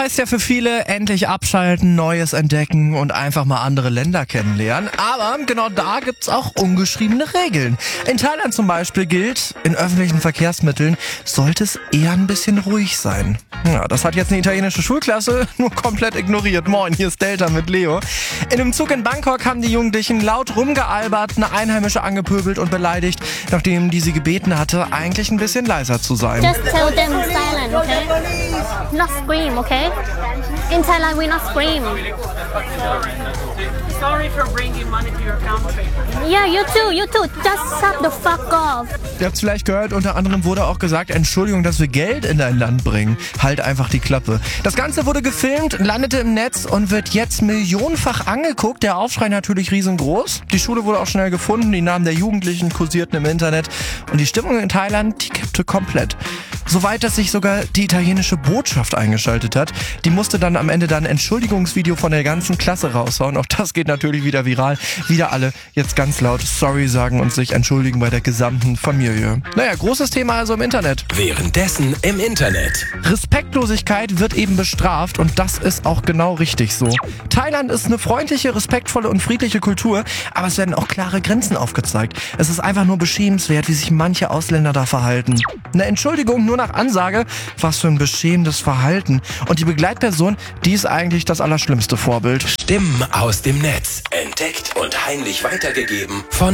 heißt ja für viele endlich abschalten, Neues entdecken und einfach mal andere Länder kennenlernen. Aber genau da gibt's auch ungeschriebene Regeln. In Thailand zum Beispiel gilt, in öffentlichen Verkehrsmitteln sollte es eher ein bisschen ruhig sein. Ja, das hat jetzt eine italienische Schulklasse nur komplett ignoriert. Moin, hier ist Delta mit Leo. In einem Zug in Bangkok haben die Jugendlichen laut rumgealbert, eine Einheimische angepöbelt und beleidigt, nachdem die sie gebeten hatte, eigentlich ein bisschen leiser zu sein. Just tell them silent, okay? Not scream, okay? In Thailand, we not scream. Sorry for bringing money to your country. Yeah, you too. Just shut the fuck off. Ihr habt es vielleicht gehört, unter anderem wurde auch gesagt, Entschuldigung, dass wir Geld in dein Land bringen. Halt einfach die Klappe. Das Ganze wurde gefilmt, landete im Netz und wird jetzt millionenfach angeguckt. Der Aufschrei natürlich riesengroß. Die Schule wurde auch schnell gefunden, die Namen der Jugendlichen kursierten im Internet und die Stimmung in Thailand, die kippte komplett. Soweit, dass sich sogar die italienische Botschaft eingeschaltet hat. Die musste dann am Ende ein Entschuldigungsvideo von der ganzen Klasse raushauen. Auch das geht natürlich wieder viral. Wieder alle jetzt ganz laut Sorry sagen und sich entschuldigen bei der gesamten Familie. Naja, großes Thema also im Internet. Währenddessen im Internet. Respektlosigkeit wird eben bestraft und das ist auch genau richtig so. Thailand ist eine freundliche, respektvolle und friedliche Kultur, aber es werden auch klare Grenzen aufgezeigt. Es ist einfach nur beschämenswert, wie sich manche Ausländer da verhalten. Eine Entschuldigung nur nach Ansage, was für ein beschämendes Verhalten. Und die Begleitperson, die ist eigentlich das allerschlimmste Vorbild. Stimmen aus dem Netz. Entdeckt und heimlich weitergegeben von